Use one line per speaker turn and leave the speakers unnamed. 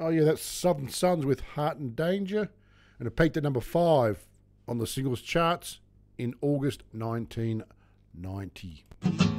Oh, yeah, that's Southern Sons with Heart and Danger. And it peaked at number 5 on the singles charts in August 1990.